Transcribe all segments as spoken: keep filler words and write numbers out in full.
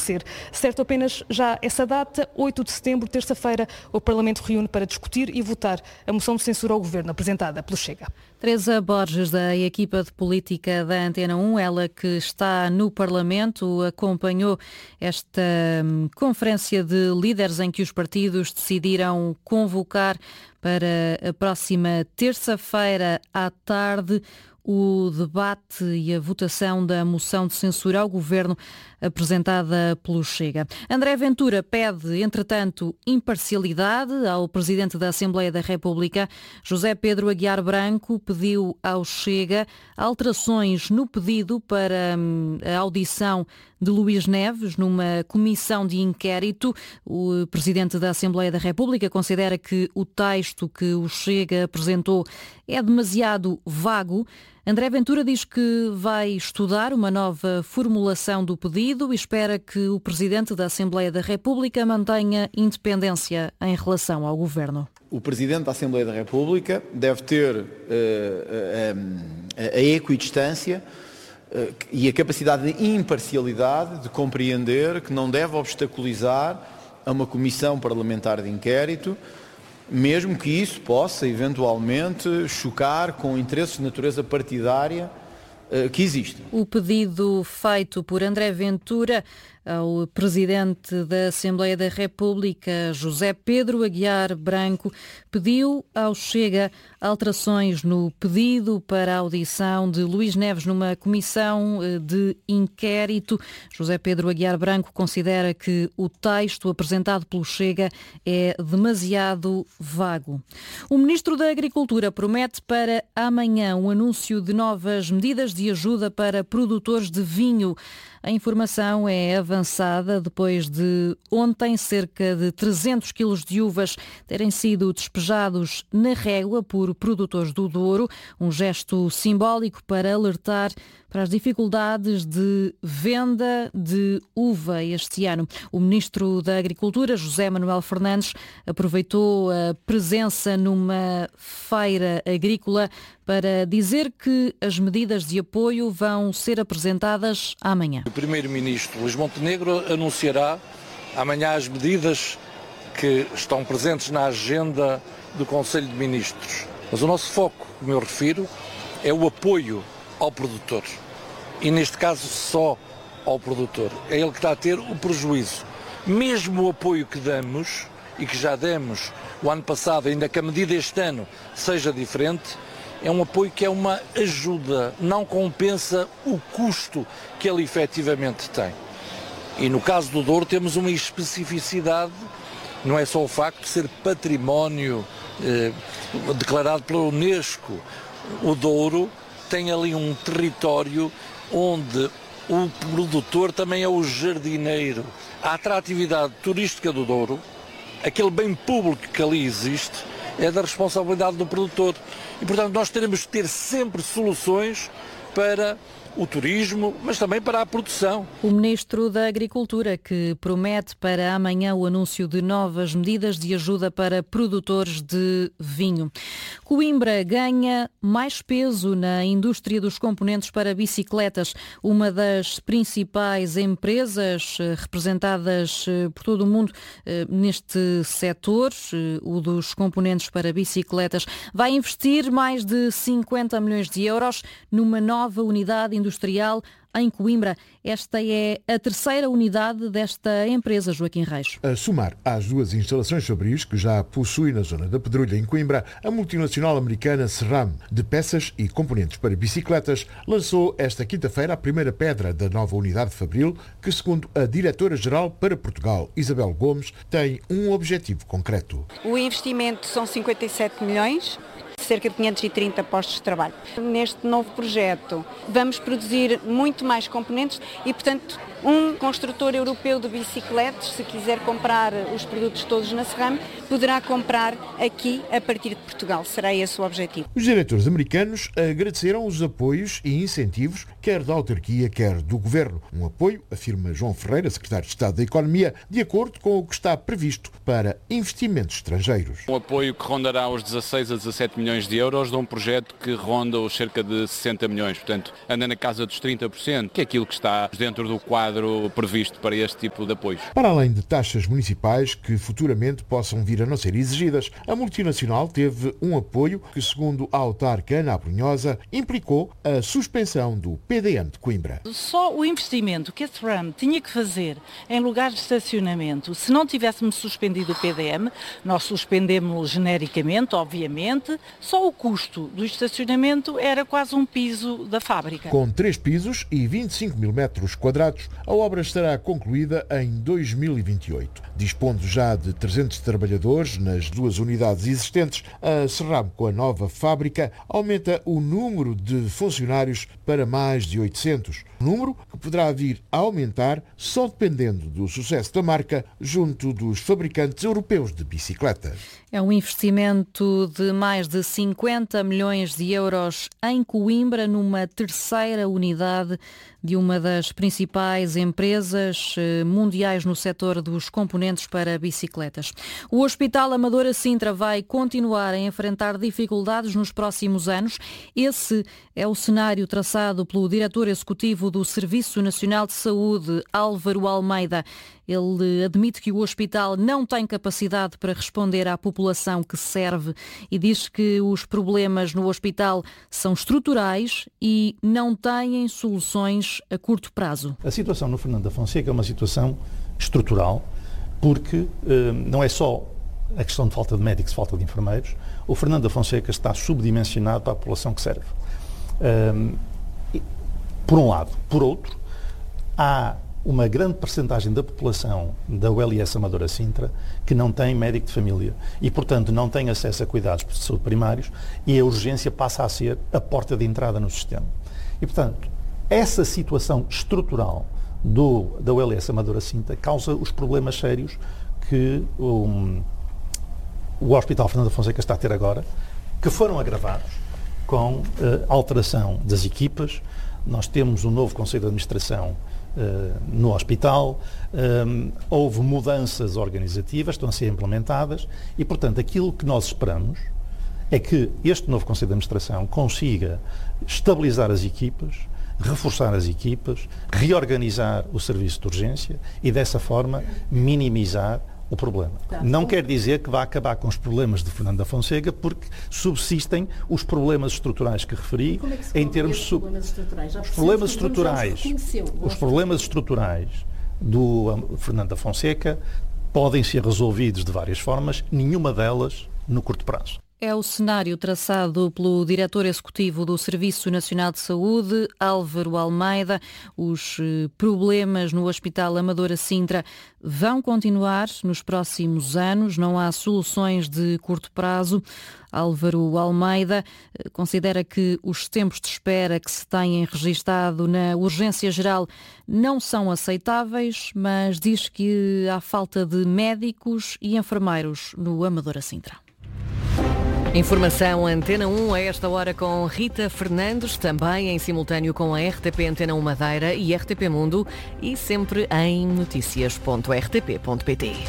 acontecer. Certo apenas já essa data, oito de setembro, terça-feira, o Parlamento reúne para discutir e votar a moção de censura ao Governo apresentada pelo Chega. Teresa Borges, da equipa de política da Antena um, ela que está no Parlamento, acompanhou esta hum, conferência de líderes em que os partidos decidiram convocar para a próxima terça-feira à tarde o debate e a votação da moção de censura ao Governo apresentada pelo Chega. André Ventura pede, entretanto, imparcialidade ao Presidente da Assembleia da República. José Pedro Aguiar Branco pediu ao Chega alterações no pedido para hum, a audição de Luís Neves numa comissão de inquérito. O Presidente da Assembleia da República considera que o texto que o Chega apresentou é demasiado vago. André Ventura diz que vai estudar uma nova formulação do pedido e espera que o Presidente da Assembleia da República mantenha independência em relação ao Governo. O Presidente da Assembleia da República deve ter uh, a, a, a equidistância uh, e a capacidade de imparcialidade de compreender que não deve obstaculizar a uma comissão parlamentar de inquérito, mesmo que isso possa eventualmente chocar com interesses de natureza partidária uh, que existem. O pedido feito por André Ventura ao Presidente da Assembleia da República, José Pedro Aguiar Branco, pediu ao Chega alterações no pedido para a audição de Luís Neves numa comissão de inquérito. José Pedro Aguiar Branco considera que o texto apresentado pelo Chega é demasiado vago. O Ministro da Agricultura promete para amanhã um anúncio de novas medidas de ajuda para produtores de vinho. A informação é avançada depois de ontem cerca de trezentos quilos de uvas terem sido despejados na régua por produtores do Douro, um gesto simbólico para alertar para as dificuldades de venda de uva este ano. O Ministro da Agricultura, José Manuel Fernandes, aproveitou a presença numa feira agrícola para dizer que as medidas de apoio vão ser apresentadas amanhã. O Primeiro-Ministro Luís Montenegro anunciará amanhã as medidas que estão presentes na agenda do Conselho de Ministros. Mas o nosso foco, como eu refiro, é o apoio ao produtor. E neste caso só ao produtor. É ele que está a ter o prejuízo. Mesmo o apoio que damos, e que já demos o ano passado, ainda que a medida este ano seja diferente, é um apoio que é uma ajuda, não compensa o custo que ele efetivamente tem. E no caso do Douro temos uma especificidade, não é só o facto de ser património eh, declarado pela Unesco. O Douro tem ali um território onde o produtor também é o jardineiro. A atratividade turística do Douro, aquele bem público que ali existe, é da responsabilidade do produtor. E, portanto, nós teremos de ter sempre soluções para o turismo, mas também para a produção. O Ministro da Agricultura, que promete para amanhã o anúncio de novas medidas de ajuda para produtores de vinho. Coimbra ganha mais peso na indústria dos componentes para bicicletas. Uma das principais empresas representadas por todo o mundo neste setor, o dos componentes para bicicletas, vai investir mais de cinquenta milhões de euros numa nova unidade industrial em Coimbra. Esta é a terceira unidade desta empresa, Joaquim Reis. A somar às duas instalações fabris que já possui na zona da Pedrulha, em Coimbra, a multinacional americana Serram, de peças e componentes para bicicletas, lançou esta quinta-feira a primeira pedra da nova unidade fabril, que, segundo a diretora-geral para Portugal, Isabel Gomes, tem um objetivo concreto. O investimento são cinquenta e sete milhões. Cerca de quinhentos e trinta postos de trabalho. Neste novo projeto vamos produzir muito mais componentes e, portanto, um construtor europeu de bicicletas, se quiser comprar os produtos todos na Serram, poderá comprar aqui a partir de Portugal. Será esse o objetivo. Os diretores americanos agradeceram os apoios e incentivos, quer da autarquia, quer do governo. Um apoio, afirma João Ferreira, secretário de Estado da Economia, de acordo com o que está previsto para investimentos estrangeiros. Um apoio que rondará os dezasseis a dezassete milhões de euros de um projeto que ronda os cerca de sessenta milhões. Portanto, anda na casa dos trinta por cento, que é aquilo que está dentro do quadro quadro previsto para este tipo de apoios. Para além de taxas municipais que futuramente possam vir a não ser exigidas, a multinacional teve um apoio que, segundo a autarca Ana Abrunhosa, implicou a suspensão do P D M de Coimbra. Só o investimento que a SRAM tinha que fazer em lugares de estacionamento, se não tivéssemos suspendido o P D M, nós suspendemos-lo genericamente, obviamente, só o custo do estacionamento era quase um piso da fábrica. Com três pisos e vinte e cinco mil metros quadrados, a obra estará concluída em dois mil e vinte e oito. Dispondo já de trezentos trabalhadores nas duas unidades existentes, a SRAM, com a nova fábrica, aumenta o número de funcionários para mais de oitocentos. Número que poderá vir a aumentar só dependendo do sucesso da marca junto dos fabricantes europeus de bicicletas. É um investimento de mais de cinquenta milhões de euros em Coimbra, numa terceira unidade de uma das principais empresas mundiais no setor dos componentes para bicicletas. O Hospital Amadora Sintra vai continuar a enfrentar dificuldades nos próximos anos. Esse é o cenário traçado pelo diretor executivo do Serviço Nacional de Saúde, Álvaro Almeida. Ele admite que o hospital não tem capacidade para responder à população que serve e diz que os problemas no hospital são estruturais e não têm soluções a curto prazo. A situação no Fernando da Fonseca é uma situação estrutural, porque eh, não é só a questão de falta de médicos, falta de enfermeiros. O Fernando da Fonseca está subdimensionado para a população que serve. Um, por um lado. Por outro, há uma grande percentagem da população da U L S Amadora Sintra que não tem médico de família e, portanto, não tem acesso a cuidados de saúde primários, e a urgência passa a ser a porta de entrada no sistema. E, portanto, essa situação estrutural do, da U L S Amadora Sintra causa os problemas sérios que um, o Hospital Fernando da Fonseca está a ter agora, que foram agravados com uh, a alteração das equipas. Nós temos um novo Conselho de Administração uh, no hospital, um, houve mudanças organizativas, estão a ser implementadas e, portanto, aquilo que nós esperamos é que este novo Conselho de Administração consiga estabilizar as equipas, reforçar as equipas, reorganizar o serviço de urgência e, dessa forma, minimizar o problema. Não quer dizer que vá acabar com os problemas de Fernando da Fonseca, porque subsistem os problemas estruturais que referi. Como é que se em termos de problemas estruturais? Já os problemas estruturais, os problemas estruturais do Fernando da Fonseca podem ser resolvidos de várias formas, nenhuma delas no curto prazo. É o cenário traçado pelo diretor executivo do Serviço Nacional de Saúde, Álvaro Almeida. Os problemas no Hospital Amadora Sintra vão continuar nos próximos anos, não há soluções de curto prazo. Álvaro Almeida considera que os tempos de espera que se têm registado na urgência geral não são aceitáveis, mas diz que há falta de médicos e enfermeiros no Amadora Sintra. Informação Antena um a esta hora com Rita Fernandes, também em simultâneo com a R T P Antena um Madeira e R T P Mundo e sempre em noticias ponto r t p ponto p t.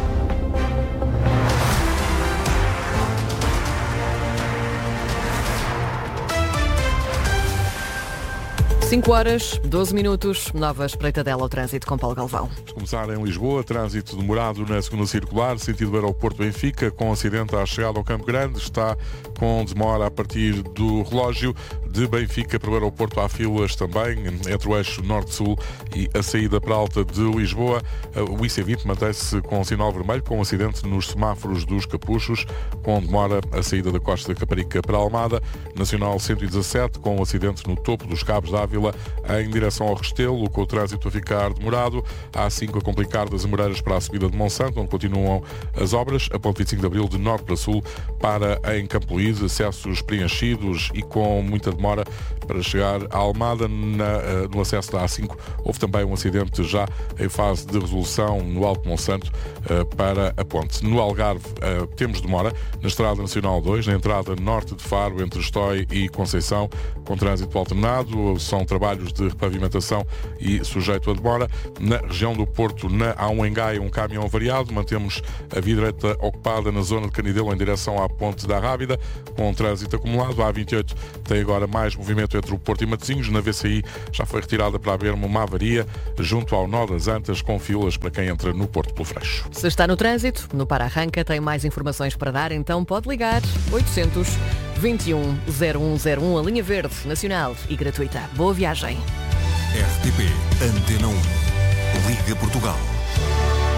cinco horas, doze minutos, nova espreitadela ao trânsito com Paulo Galvão. Vamos começar em Lisboa, trânsito demorado na segunda circular, sentido aeroporto Benfica, com acidente à chegada ao Campo Grande, está com demora a partir do relógio de Benfica para o aeroporto. Há filas também entre o eixo norte-sul e a saída para a Alta de Lisboa. O I C vinte mantém-se com sinal vermelho, com acidente nos semáforos dos Capuchos, com demora a saída da Costa da Caparica para a Almada. Nacional cento e dezassete, com acidente no topo dos Cabos da Ávila, em direção ao Restelo, com o trânsito a ficar demorado. A A cinco a complicar das Amoreiras para a subida de Monsanto, onde continuam as obras. A ponte vinte e cinco de Abril, de norte para sul, para em Campolide, acessos preenchidos e com muita demora para chegar à Almada. Na, no acesso da A cinco houve também um acidente já em fase de resolução no Alto Monsanto para a ponte. No Algarve temos demora na Estrada Nacional dois, na entrada norte de Faro, entre Estói e Conceição, com trânsito alternado. São trabalhos de repavimentação e sujeito a demora. Na região do Porto, na A um em Gaia, um caminhão variado. Mantemos a via direita ocupada na zona de Canidelo em direção à Ponte da Rábida, com trânsito acumulado. A A vinte e oito tem agora para mais movimento entre o Porto e Matosinhos. Na V C I já foi retirada para a Berma uma avaria junto ao nó das Antas, com filas para quem entra no Porto pelo Freixo. Se está no trânsito, no Para-Arranca, tem mais informações para dar, então pode ligar oitocentos, vinte e um, zero um zero um, a linha verde, nacional e gratuita. Boa viagem. R T P Antena um. Liga Portugal.